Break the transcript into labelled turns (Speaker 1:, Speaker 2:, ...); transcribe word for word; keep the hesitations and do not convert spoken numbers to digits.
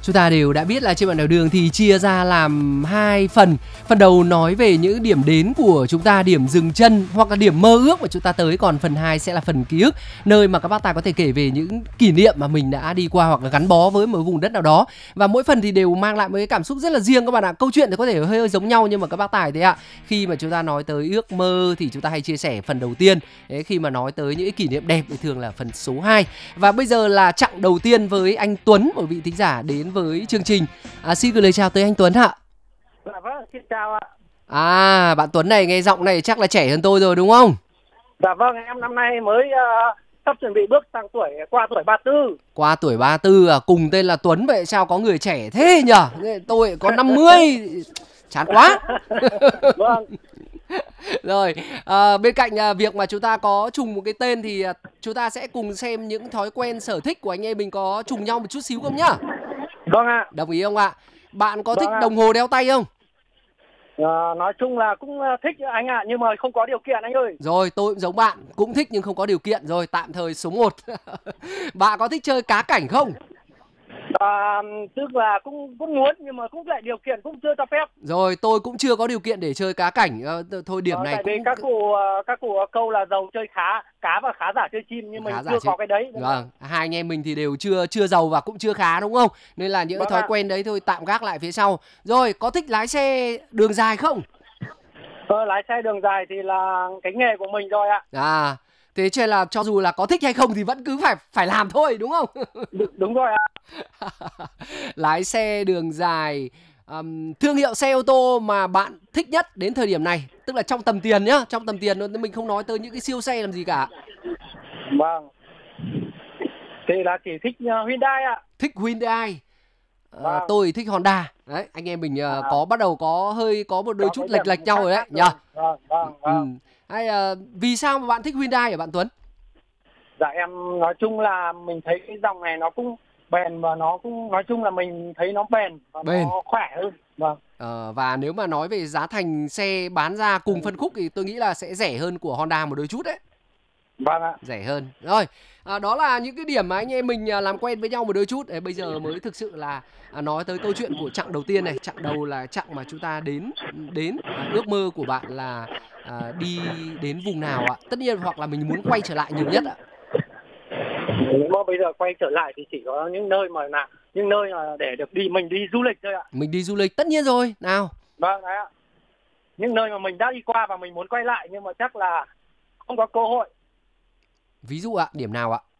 Speaker 1: Chúng ta đều đã biết là trên bản đảo đường thì chia ra làm hai phần. Phần đầu nói về những điểm đến của chúng ta, điểm dừng chân hoặc là điểm mơ ước mà chúng ta tới. Còn phần hai sẽ là phần ký ức, nơi mà các bác tài có thể kể về những kỷ niệm mà mình đã đi qua hoặc là gắn bó với một vùng đất nào đó. Và mỗi phần thì đều mang lại một cái cảm xúc rất là riêng các bạn ạ. Câu chuyện thì có thể hơi, hơi giống nhau nhưng mà các bác tài thế ạ. Khi mà chúng ta nói tới ước mơ thì chúng ta hay chia sẻ phần đầu tiên. Đấy, khi mà nói tới những kỷ niệm đẹp thì thường là phần số hai. Và bây giờ là chặng đầu tiên với anh Tuấn, một vị thính giả đến với chương trình. À, xin gửi lời chào tới anh Tuấn ạ.
Speaker 2: Dạ vâng, xin chào ạ.
Speaker 1: À, bạn Tuấn này nghe giọng này chắc là trẻ hơn tôi rồi đúng không?
Speaker 2: Dạ vâng, em năm nay mới uh, sắp chuẩn bị bước sang tuổi, qua tuổi ba tư.
Speaker 1: Qua tuổi ba tư à, cùng tên là Tuấn vậy sao có người trẻ thế nhở? Tôi có năm mươi, chán quá.
Speaker 2: Vâng.
Speaker 1: Rồi, à, bên cạnh à, việc mà chúng ta có trùng một cái tên thì à, chúng ta sẽ cùng xem những thói quen sở thích của anh em mình có trùng nhau một chút xíu không nhá?
Speaker 2: Vâng ạ.
Speaker 1: Đồng ý không ạ? Bạn có
Speaker 2: Vâng
Speaker 1: thích
Speaker 2: ạ.
Speaker 1: đồng hồ đeo tay không?
Speaker 2: À, nói chung là cũng thích anh ạ, nhưng mà không có điều kiện anh ơi.
Speaker 1: Rồi, tôi cũng giống bạn, cũng thích nhưng không có điều kiện. Rồi, tạm thời số một. Bạn có thích chơi cá cảnh không?
Speaker 2: À, tức là cũng cũng muốn nhưng mà cũng lại điều kiện cũng chưa cho phép.
Speaker 1: Rồi, tôi cũng chưa có điều kiện để chơi cá cảnh. Ờ, thôi điểm
Speaker 2: Ờ,
Speaker 1: này
Speaker 2: tại
Speaker 1: cũng
Speaker 2: vì các cụ các cụ câu là giàu chơi khá cá và khá giả chơi chim, nhưng mình
Speaker 1: khá giả
Speaker 2: chưa
Speaker 1: chơi.
Speaker 2: có cái đấy.
Speaker 1: Vâng, hai anh em mình thì đều chưa chưa giàu và cũng chưa khá đúng không? Nên là những
Speaker 2: Vâng
Speaker 1: thói
Speaker 2: ạ.
Speaker 1: quen đấy thôi tạm gác lại phía sau. Rồi, có thích lái xe đường dài không?
Speaker 2: Ờ, lái xe đường dài thì là cái nghề của mình rồi ạ.
Speaker 1: À, thế cho nên là cho dù là có thích hay không thì vẫn cứ phải phải làm thôi đúng không?
Speaker 2: Đúng, đúng rồi ạ.
Speaker 1: Lái xe đường dài, um, thương hiệu xe ô tô mà bạn thích nhất đến thời điểm này, tức là trong tầm tiền nhá, trong tầm tiền mình không nói tới những cái siêu xe làm gì cả.
Speaker 2: Vâng. Thì là chỉ thích uh, Hyundai ạ.
Speaker 1: Thích Hyundai. À,
Speaker 2: Vâng.
Speaker 1: tôi thích Honda. Đấy, anh em mình uh,
Speaker 2: À.
Speaker 1: có bắt đầu có hơi có một đôi
Speaker 2: Có
Speaker 1: chút
Speaker 2: cái
Speaker 1: lệch
Speaker 2: điểm
Speaker 1: lệch nhau
Speaker 2: khác
Speaker 1: rồi đấy
Speaker 2: khác
Speaker 1: nhá.
Speaker 2: Vâng, vâng,
Speaker 1: Ừ.
Speaker 2: vâng.
Speaker 1: Hay uh, vì sao mà bạn thích Hyundai hả bạn Tuấn?
Speaker 2: Dạ em nói chung là mình thấy cái dòng này nó cũng bền và nó cũng nói chung là mình thấy nó bền và
Speaker 1: Bền.
Speaker 2: nó khỏe hơn. Vâng.
Speaker 1: Ờ, và nếu mà nói về giá thành xe bán ra cùng phân khúc thì tôi nghĩ là sẽ rẻ hơn của Honda một đôi chút đấy.
Speaker 2: Vâng ạ.
Speaker 1: Rẻ hơn. Rồi, à, đó là những cái điểm mà anh em mình à, làm quen với nhau một đôi chút. Đấy, bây giờ mới thực sự là à, nói tới câu chuyện của chặng đầu tiên này. Chặng đầu là chặng mà chúng ta đến đến à, ước mơ của bạn là à, đi đến vùng nào ạ? Tất nhiên hoặc là mình muốn quay trở lại nhiều nhất ạ.
Speaker 2: Nếu mà bây giờ quay trở lại thì chỉ có những nơi mà là những nơi mà để được đi mình đi du lịch thôi ạ.
Speaker 1: Mình đi du lịch tất nhiên rồi. Nào.
Speaker 2: Vâng đấy ạ. Những nơi mà mình đã đi qua và mình muốn quay lại nhưng mà chắc là không có cơ hội.
Speaker 1: Ví dụ ạ, điểm nào ạ?